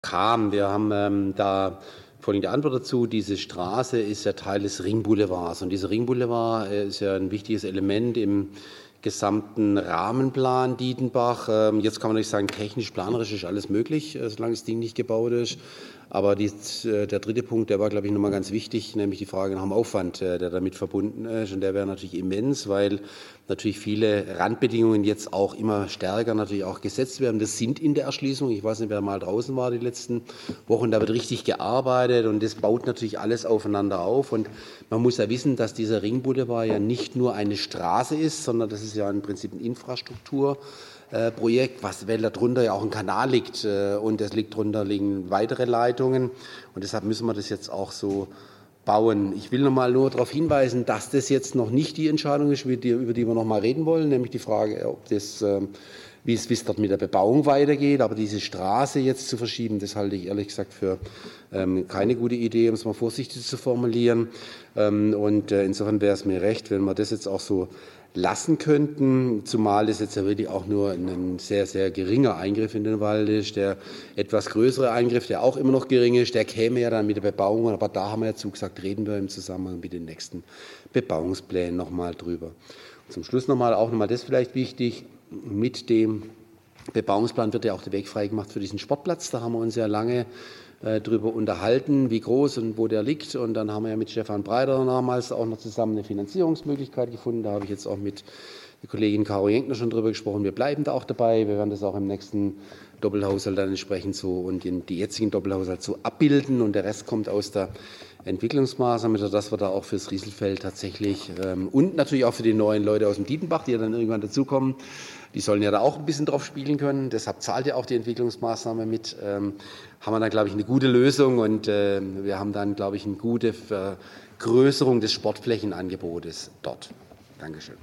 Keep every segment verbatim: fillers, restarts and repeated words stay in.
kam. Wir haben ähm, da folgende Antwort dazu. Diese Straße ist ja Teil des Ringboulevards. Und dieser Ringboulevard äh, ist ja ein wichtiges Element im gesamten Rahmenplan Dietenbach. Ähm, jetzt kann man nicht sagen, technisch, planerisch ist alles möglich, äh, solange das Ding nicht gebaut ist. Aber die, äh, der dritte Punkt, der war, glaube ich, nochmal ganz wichtig, nämlich die Frage nach dem Aufwand, äh, der damit verbunden ist. Und der wäre natürlich immens, weil natürlich viele Randbedingungen jetzt auch immer stärker natürlich auch gesetzt werden. Das sind in der Erschließung. Ich weiß nicht, wer mal draußen war die letzten Wochen. Da wird richtig gearbeitet und das baut natürlich alles aufeinander auf. Und man muss ja wissen, dass dieser Ringboulevard ja nicht nur eine Straße ist, sondern das ist ja im Prinzip ein Infrastrukturprojekt, was, weil darunter ja auch ein Kanal liegt und es liegt drunter liegen weitere Leitungen und deshalb müssen wir das jetzt auch so bauen. Ich will noch mal nur darauf hinweisen, dass das jetzt noch nicht die Entscheidung ist, über die, über die wir noch mal reden wollen, nämlich die Frage, ob das, wie es, wie es dort mit der Bebauung weitergeht. Aber diese Straße jetzt zu verschieben, das halte ich ehrlich gesagt für ähm, keine gute Idee, um es mal vorsichtig zu formulieren. Ähm, und äh, insofern wäre es mir recht, wenn wir das jetzt auch so lassen könnten, zumal das jetzt ja wirklich auch nur ein sehr, sehr geringer Eingriff in den Wald ist. Der etwas größere Eingriff, der auch immer noch gering ist, der käme ja dann mit der Bebauung, aber da haben wir ja zugesagt, reden wir im Zusammenhang mit den nächsten Bebauungsplänen nochmal drüber. Und zum Schluss nochmal, auch nochmal das vielleicht wichtig, mit dem Bebauungsplan wird ja auch der Weg freigemacht für diesen Sportplatz, da haben wir uns ja lange darüber unterhalten, wie groß und wo der liegt. Und dann haben wir ja mit Stefan Breiter damals auch noch zusammen eine Finanzierungsmöglichkeit gefunden. Da habe ich jetzt auch mit der Kollegin Caro Jenkner schon drüber gesprochen. Wir bleiben da auch dabei. Wir werden das auch im nächsten Doppelhaushalt dann entsprechend so und in die jetzigen Doppelhaushalt so abbilden. Und der Rest kommt aus der Entwicklungsmaßnahme, sodass wir da auch fürs Rieselfeld tatsächlich ähm, und natürlich auch für die neuen Leute aus dem Dietenbach, die ja dann irgendwann dazukommen, die sollen ja da auch ein bisschen drauf spielen können. Deshalb zahlt ja auch die Entwicklungsmaßnahme mit. Ähm, haben wir dann, glaube ich, eine gute Lösung und äh, wir haben dann, glaube ich, eine gute Vergrößerung des Sportflächenangebotes dort. Dankeschön.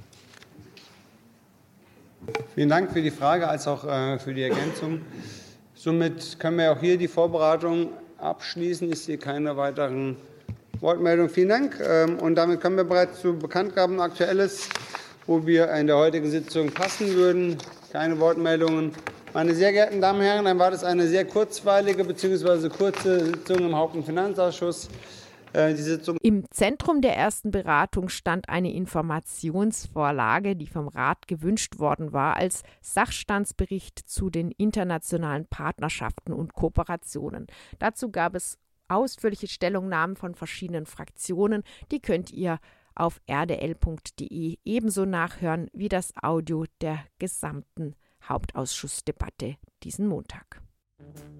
Vielen Dank für die Frage als auch äh, für die Ergänzung. Somit können wir auch hier die Vorbereitung abschließen. Ich sehe keine weiteren Wortmeldungen. Vielen Dank. Ähm, und damit kommen wir bereits zu Bekanntgaben Aktuelles, wo wir in der heutigen Sitzung passen würden. Keine Wortmeldungen. Meine sehr geehrten Damen und Herren, dann war das eine sehr kurzweilige bzw. kurze Sitzung im Haupt- und Finanzausschuss. Äh, die Sitzung Im Zentrum der ersten Beratung stand eine Informationsvorlage, die vom Rat gewünscht worden war, als Sachstandsbericht zu den internationalen Partnerschaften und Kooperationen. Dazu gab es ausführliche Stellungnahmen von verschiedenen Fraktionen. Die könnt ihr auf r d l punkt d e ebenso nachhören wie das Audio der gesamten Hauptausschussdebatte diesen Montag.